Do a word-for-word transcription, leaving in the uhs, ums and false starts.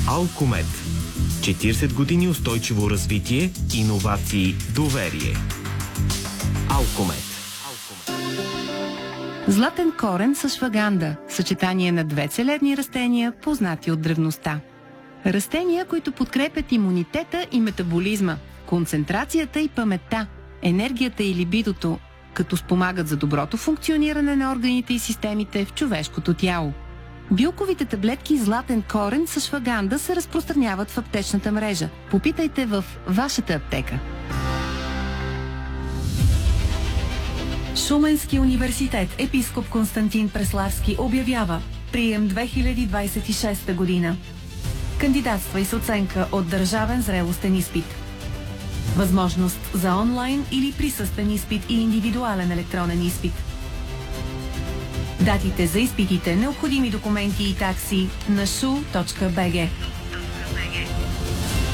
Алкомет. четиридесет години устойчиво развитие, иновации, доверие. Алкомет. Златен корен с ашваганда – съчетание на две целебни растения, познати от древността. Растения, които подкрепят имунитета и метаболизма, концентрацията и паметта, енергията и либидото, като спомагат за доброто функциониране на органите и системите в човешкото тяло. Билковите таблетки златен корен с ашваганда се разпространяват в аптечната мрежа. Попитайте в вашата аптека. Шуменски университет Епископ Константин Преславски обявява прием две хиляди двадесет и шеста година. Кандидатствай с оценка от държавен зрелостен изпит. Възможност за онлайн или присъствен изпит и индивидуален електронен изпит. Датите за изпитите, необходими документи и такси на шу точка би джи.